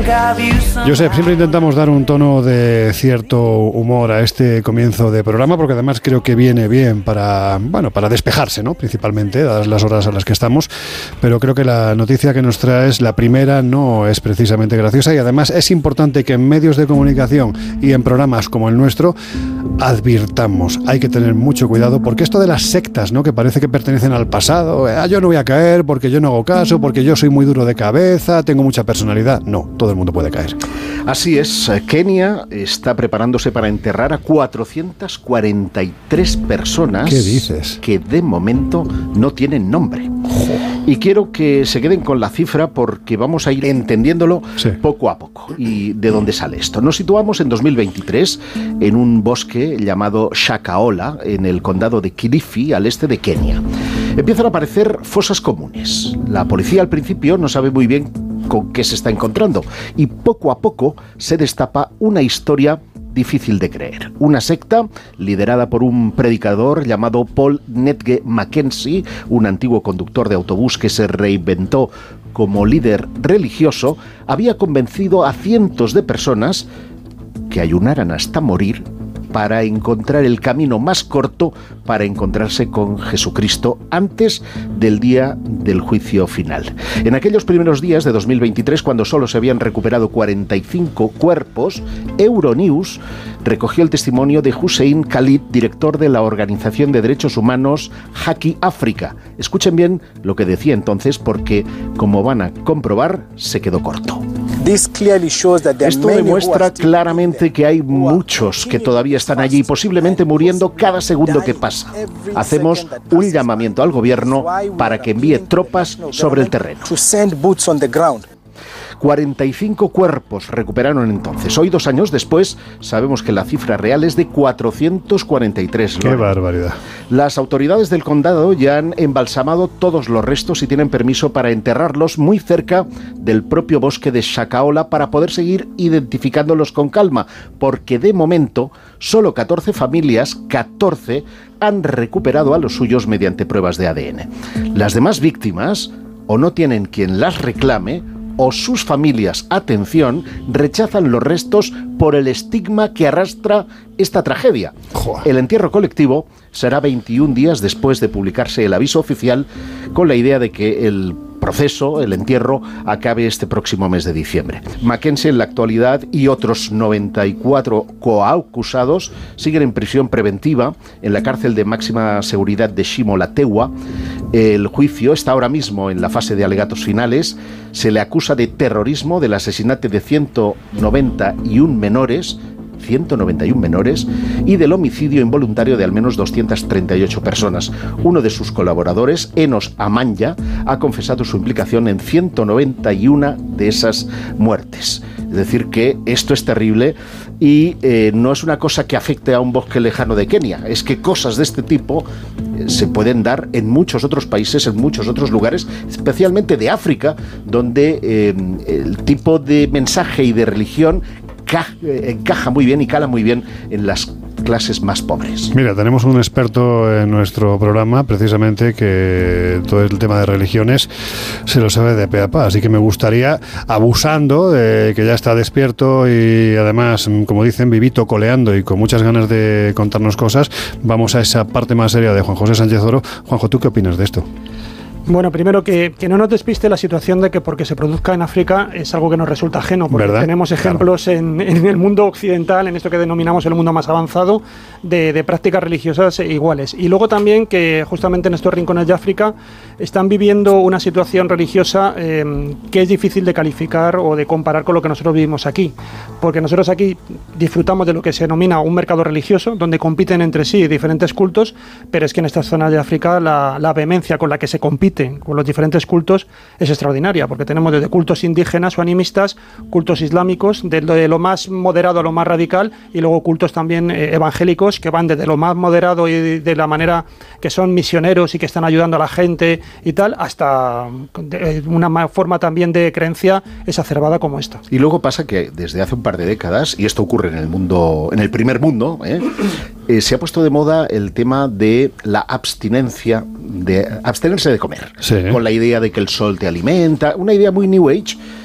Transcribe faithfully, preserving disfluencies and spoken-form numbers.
Josep, siempre intentamos dar un tono de cierto humor a este comienzo de programa, porque además creo que viene bien para, bueno, para despejarse, ¿no? Principalmente, dadas las horas a las que estamos, pero creo que la noticia que nos traes, la primera, no es precisamente graciosa, y además es importante que en medios de comunicación y en programas como el nuestro advirtamos. Hay que tener mucho cuidado, porque esto de las sectas, ¿no? Que parece que pertenecen al pasado, ah, yo no voy a caer porque yo no hago caso, porque yo soy muy duro de cabeza, tengo mucha personalidad. No, todo el mundo puede caer. Así es, Kenia está preparándose para enterrar a cuatrocientas cuarenta y tres personas. ¿Qué dices? Que de momento no tienen nombre. Jo. Y quiero que se queden con la cifra, porque vamos a ir entendiéndolo sí. poco a poco. ¿Y de dónde sale esto? Nos situamos en dos mil veintitrés en un bosque llamado Shakahola, en el condado de Kilifi, al este de Kenia. Empiezan a aparecer fosas comunes. La policía al principio no sabe muy bien con qué se está encontrando, y poco a poco se destapa una historia difícil de creer. Una secta liderada por un predicador llamado Paul Netge Mackenzie, un antiguo conductor de autobús que se reinventó como líder religioso, había convencido a cientos de personas que ayunaran hasta morir para encontrar el camino más corto para encontrarse con Jesucristo antes del día del juicio final. En aquellos primeros días de dos mil veintitrés, cuando solo se habían recuperado cuarenta y cinco cuerpos, Euronews recogió el testimonio de Hussein Khalid, director de la organización de derechos humanos Haki África. Escuchen bien lo que decía entonces, porque, como van a comprobar, se quedó corto. Esto demuestra claramente que hay muchos que todavía están allí, posiblemente muriendo cada segundo que pasa. Hacemos un llamamiento al gobierno para que envíe tropas sobre el terreno. cuarenta y cinco cuerpos recuperaron entonces. Hoy, dos años después, sabemos que la cifra real es de cuatrocientos cuarenta y tres. ¡Qué barbaridad! Las autoridades del condado ya han embalsamado todos los restos y tienen permiso para enterrarlos muy cerca del propio bosque de Shakahola, para poder seguir identificándolos con calma, porque de momento solo catorce familias, catorce, han recuperado a los suyos mediante pruebas de A D N. Las demás víctimas o no tienen quien las reclame, o sus familias, atención, rechazan los restos por el estigma que arrastra esta tragedia. Joder. El entierro colectivo será veintiún días después de publicarse el aviso oficial, con la idea de que el proceso, el entierro, acabe este próximo mes de diciembre. Mackenzie, en la actualidad, y otros noventa y cuatro coacusados siguen en prisión preventiva en la cárcel de máxima seguridad de Shimo-Latewa. El juicio está ahora mismo en la fase de alegatos finales. Se le acusa de terrorismo, del asesinato de ciento noventa y uno menores, ciento noventa y uno menores, y del homicidio involuntario de al menos doscientas treinta y ocho personas. Uno de sus colaboradores, Enos Amanya, ha confesado su implicación en ciento noventa y una de esas muertes. Es decir, que esto es terrible, y eh, no es una cosa que afecte a un bosque lejano de Kenia, es que cosas de este tipo eh, se pueden dar en muchos otros países, en muchos otros lugares, especialmente de África, donde eh, el tipo de mensaje y de religión encaja muy bien y cala muy bien en las clases más pobres. Mira, tenemos un experto en nuestro programa, precisamente, que todo el tema de religiones se lo sabe de pe a pa, así que me gustaría, abusando de que ya está despierto y además, como dicen, vivito, coleando y con muchas ganas de contarnos cosas, vamos a esa parte más seria de Juan José Sánchez Oro. Juanjo, ¿tú qué opinas de esto? Bueno, primero que, que no nos despiste la situación de que porque se produzca en África es algo que nos resulta ajeno, porque ¿verdad? Tenemos ejemplos claro. en, en el mundo occidental, en esto que denominamos el mundo más avanzado, de, de prácticas religiosas iguales. Y luego también que justamente en estos rincones de África están viviendo una situación religiosa eh, que es difícil de calificar o de comparar con lo que nosotros vivimos aquí, porque nosotros aquí disfrutamos de lo que se denomina un mercado religioso, donde compiten entre sí diferentes cultos, pero es que en estas zonas de África la, la vehemencia con la que se compite con los diferentes cultos es extraordinaria, porque tenemos desde cultos indígenas o animistas, cultos islámicos, de lo, de lo más moderado a lo más radical, y luego cultos también eh, evangélicos, que van desde lo más moderado y de, de la manera que son misioneros y que están ayudando a la gente y tal, hasta de, una forma también de creencia exacerbada como esta. Y luego pasa que desde hace un par de décadas, y esto ocurre en el mundo, en el primer mundo, ¿eh? Eh, se ha puesto de moda el tema de la abstinencia, de abstenerse de comer, sí. Con la idea de que el sol te alimenta, una idea muy New Age,